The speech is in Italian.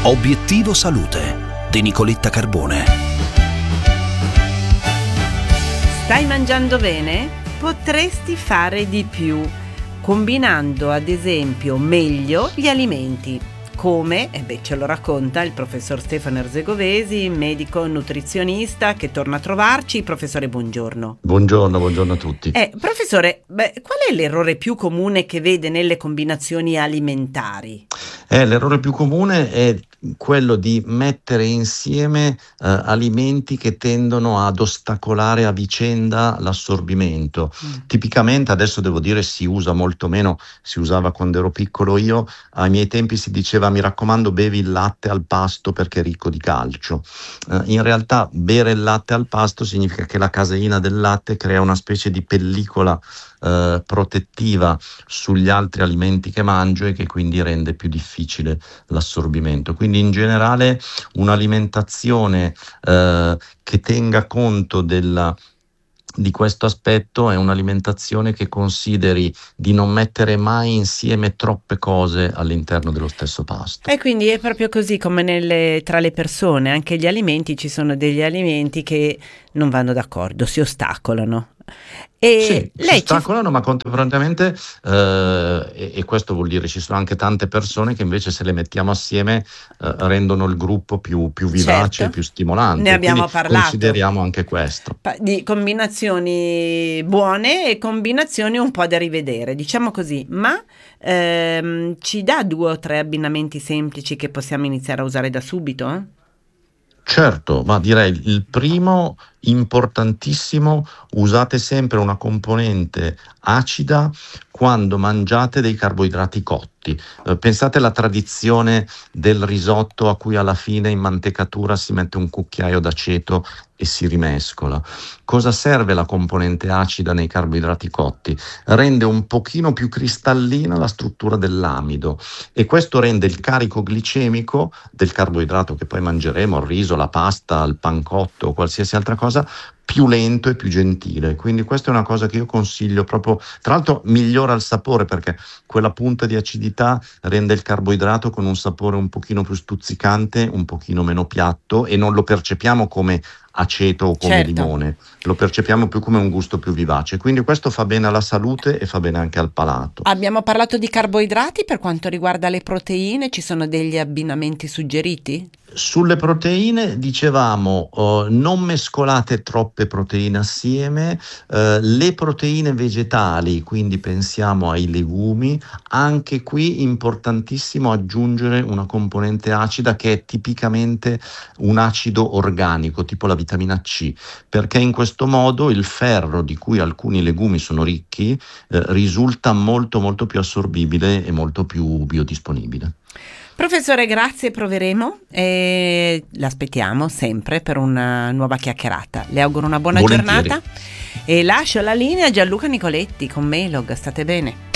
Obiettivo Salute di Nicoletta Carbone. Stai mangiando bene? Potresti fare di più, combinando ad esempio meglio gli alimenti. Come? Ce lo racconta il professor Stefano Erzegovesi, medico nutrizionista che torna a trovarci. Professore, buongiorno. Buongiorno a tutti. Professore, qual è l'errore più comune che vede nelle combinazioni alimentari? L'errore più comune è quello di mettere insieme alimenti che tendono ad ostacolare a vicenda l'assorbimento. Tipicamente, adesso devo dire, si usa molto meno, si usava quando ero piccolo io, ai miei tempi si diceva: mi raccomando, bevi il latte al pasto perché è ricco di calcio. In realtà bere il latte al pasto significa che la caseina del latte crea una specie di pellicola protettiva sugli altri alimenti che mangio e che quindi rende più difficile l'assorbimento. Quindi in generale un'alimentazione che tenga conto di questo aspetto è un'alimentazione che consideri di non mettere mai insieme troppe cose all'interno dello stesso pasto. E quindi è proprio così come tra le persone, anche gli alimenti, ci sono degli alimenti che non vanno d'accordo, si ostacolano. Sì, si ostacolano, ma contemporaneamente, e questo vuol dire ci sono anche tante persone che invece, se le mettiamo assieme, rendono il gruppo più vivace, certo, più stimolante. ne abbiamo quindi parlato. Consideriamo anche questo. Di combinazioni buone e combinazioni un po' da rivedere, diciamo così, ma ci dà 2 o 3 abbinamenti semplici che possiamo iniziare a usare da subito? Certo, ma direi il primo importantissimo: usate sempre una componente acida quando mangiate dei carboidrati cotti. Pensate alla tradizione del risotto a cui alla fine in mantecatura si mette un cucchiaio d'aceto e si rimescola. Cosa serve la componente acida nei carboidrati cotti? Rende un pochino più cristallina la struttura dell'amido e questo rende il carico glicemico del carboidrato che poi mangeremo, il riso, la pasta, il pancotto o qualsiasi altra cosa, più lento e più gentile. Quindi questa è una cosa che io consiglio proprio. Tra l'altro migliora il sapore, perché quella punta di acidità rende il carboidrato con un sapore un pochino più stuzzicante, un pochino meno piatto, e non lo percepiamo come aceto o come limone, lo percepiamo più come un gusto più vivace. Quindi questo fa bene alla salute e fa bene anche al palato. Abbiamo parlato di carboidrati. Per quanto riguarda le proteine, ci sono degli abbinamenti suggeriti? Sulle proteine dicevamo non mescolate troppe proteine assieme, le proteine vegetali, quindi pensiamo ai legumi, anche qui importantissimo aggiungere una componente acida che è tipicamente un acido organico, tipo la vitamina C, perché in questo modo il ferro, di cui alcuni legumi sono ricchi, risulta molto molto più assorbibile e molto più biodisponibile. Professore, grazie, proveremo e l'aspettiamo sempre per una nuova chiacchierata. Le auguro una buona Volentieri. giornata e lascio la linea a Gianluca Nicoletti con Melog. State bene.